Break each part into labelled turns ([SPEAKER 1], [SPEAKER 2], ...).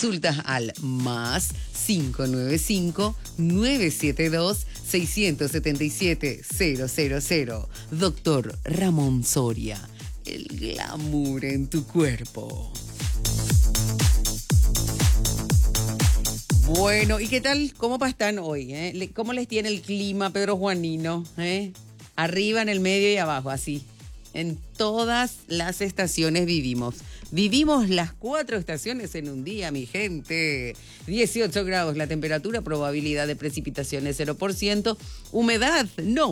[SPEAKER 1] Consultas al más 595-972-677-000. Doctor Ramón Soria, el glamour en tu cuerpo. Bueno, ¿y qué tal? ¿Cómo están hoy? ¿Cómo les tiene el clima, Pedro Juanino? Arriba, en el medio y abajo, así. En todas las estaciones vivimos. Vivimos las 4 estaciones en un día, mi gente. 18 grados la temperatura, probabilidad de precipitaciones 0%, humedad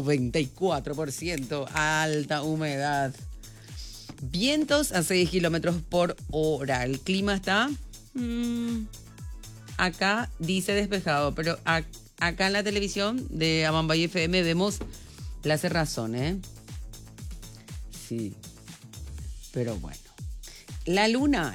[SPEAKER 1] 94%, alta humedad. Vientos a 6 kilómetros por hora. El clima está... acá dice despejado, pero acá en la televisión de Amambay FM vemos la cerrazón, Sí, pero bueno. La luna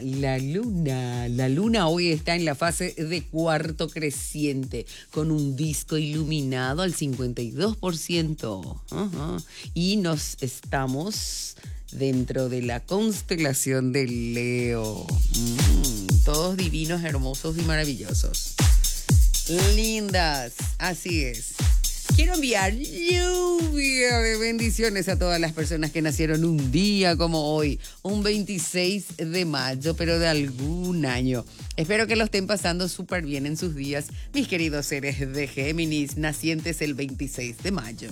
[SPEAKER 1] hoy está en la fase de cuarto creciente, con un disco iluminado al 52%. Y nos estamos dentro de la constelación de Leo. Todos divinos, hermosos y maravillosos. Lindas, así es. Quiero enviar lluvia de bendiciones a todas las personas que nacieron un día como hoy, un 26 de mayo, pero de algún año. Espero que lo estén pasando súper bien en sus días, mis queridos seres de Géminis, nacientes el 26 de mayo.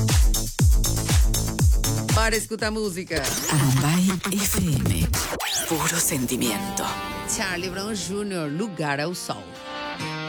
[SPEAKER 1] Para escuchar música.
[SPEAKER 2] Amambay FM, puro sentimiento.
[SPEAKER 1] Charlie Brown Jr., Lugar ao Sol.